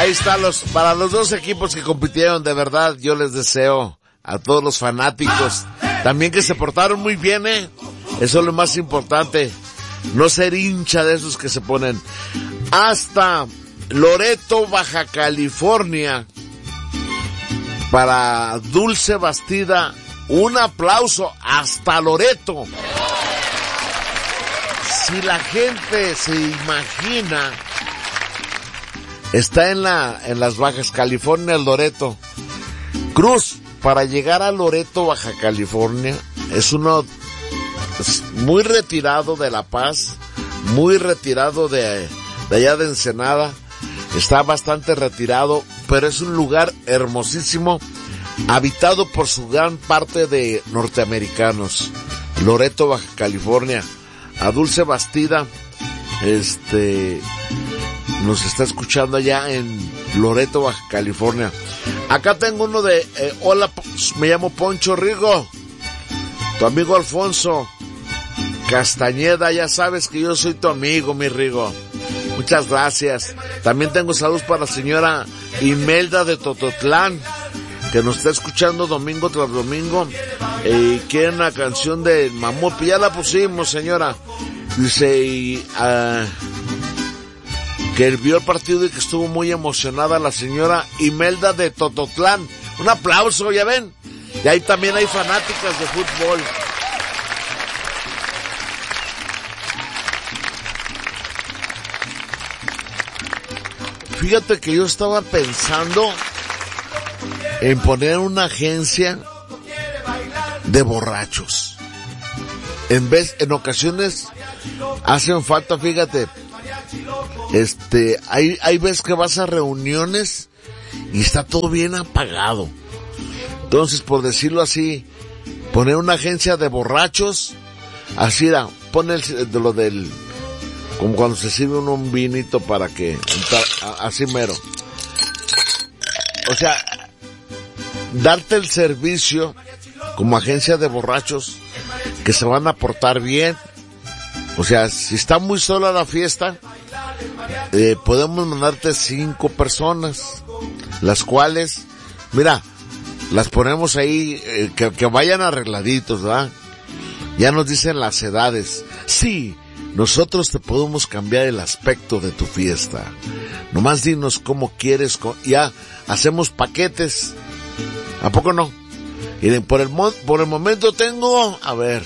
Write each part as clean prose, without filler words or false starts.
Ahí está para los dos equipos que compitieron, de verdad, yo les deseo a todos los fanáticos también que se portaron muy bien, Eso es lo más importante. No ser hincha de esos que se ponen. Hasta Loreto, Baja California, para Dulce Bastida, un aplauso hasta Loreto. Si la gente se imagina, está en las Bajas California, el Loreto. Cruz, para llegar a Loreto, Baja California, es muy retirado de La Paz, muy retirado de allá de Ensenada. Está bastante retirado, pero es un lugar hermosísimo, habitado por su gran parte de norteamericanos. Loreto, Baja California. A Dulce Bastida, nos está escuchando allá en Loreto, Baja California. Acá tengo uno de, hola, me llamo Poncho Rigo, tu amigo Alfonso Castañeda, ya sabes que yo soy tu amigo, mi Rigo. Muchas gracias. También tengo saludos para la señora Imelda de Tototlán, que nos está escuchando domingo tras domingo, y quiere una canción de Mamut. Ya la pusimos, señora. Dice, que vio el partido y que estuvo muy emocionada la señora Imelda de Tototlán. Un aplauso, ya ven. Y ahí también hay fanáticas de fútbol. Fíjate que yo estaba pensando en poner una agencia de borrachos. En ocasiones hacen falta, fíjate, hay veces que vas a reuniones y está todo bien apagado. Entonces, por decirlo así, poner una agencia de borrachos, así pone lo del, como cuando se sirve un vinito para que, así mero. O sea, darte el servicio como agencia de borrachos que se van a portar bien. O sea, si está muy sola la fiesta, podemos mandarte 5 personas, las cuales, mira, las ponemos ahí, que vayan arregladitos, ¿verdad? Ya nos dicen las edades. Sí, nosotros te podemos cambiar el aspecto de tu fiesta. Nomás dinos cómo quieres, ya hacemos paquetes. ¿A poco no? Y por el momento tengo, a ver,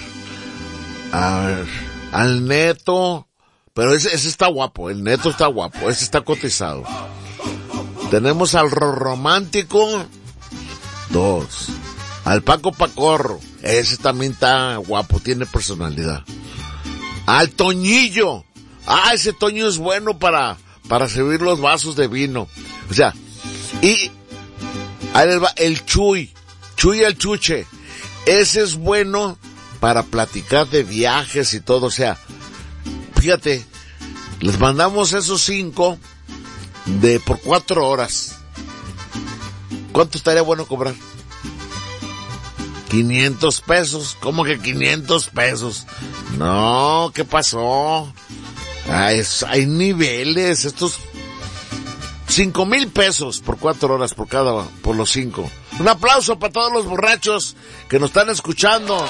al Neto, pero ese está guapo, el Neto está guapo, ese está cotizado. Tenemos al Romántico, 2. Al Paco Pacorro, ese también está guapo, tiene personalidad. Al Toñillo, ese Toño es bueno para servir los vasos de vino. O sea, y el Chuy el Chuche, ese es bueno para platicar de viajes y todo. O sea, fíjate, les mandamos esos 5 por 4 horas. ¿Cuánto estaría bueno cobrar? 500 pesos. ¿Cómo que 500 pesos? No, ¿qué pasó? Hay niveles. Estos 5,000 pesos por 4 horas por los 5. Un aplauso para todos los borrachos que nos están escuchando.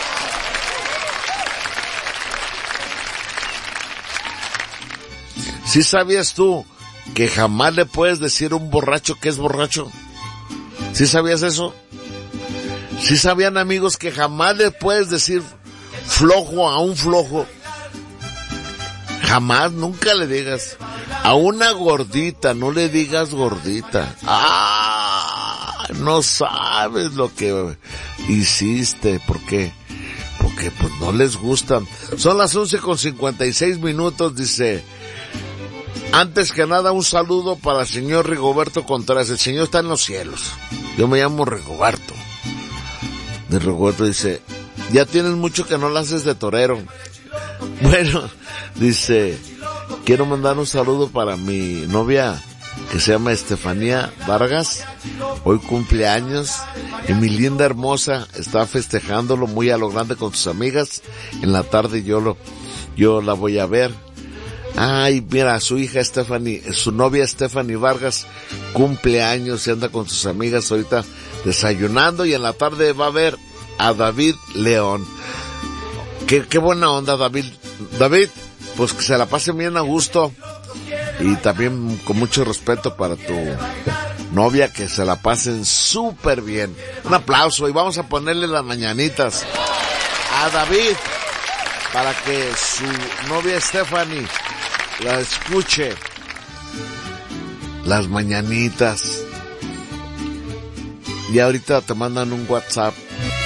¿Sí sabías tú que jamás le puedes decir a un borracho que es borracho? ¿Sí sabías eso? ¿Sí sabían, amigos, que jamás le puedes decir flojo a un flojo? Jamás, nunca le digas. A una gordita, no le digas gordita. No sabes lo que hiciste. ¿Por qué? Porque pues no les gustan. Son las 11:56, dice. Antes que nada, un saludo para el señor Rigoberto Contreras. El señor está en los cielos. Yo me llamo Rigoberto. De Rigoberto dice, ya tienes mucho que no la haces de torero. Bueno, dice, quiero mandar un saludo para mi novia que se llama Estefanía Vargas. Hoy cumpleaños y mi linda hermosa está festejándolo muy a lo grande con sus amigas. En la tarde yo la voy a ver. Ay, mira, su hija Stephanie, su novia Stephanie Vargas cumple años y anda con sus amigas ahorita desayunando, y en la tarde va a ver a David León. Qué buena onda, David. David, pues que se la pasen bien a gusto, y también con mucho respeto para tu novia, que se la pasen súper bien. Un aplauso, y vamos a ponerle las mañanitas a David para que su novia Stephanie la escuche. Las mañanitas. Y ahorita te mandan un WhatsApp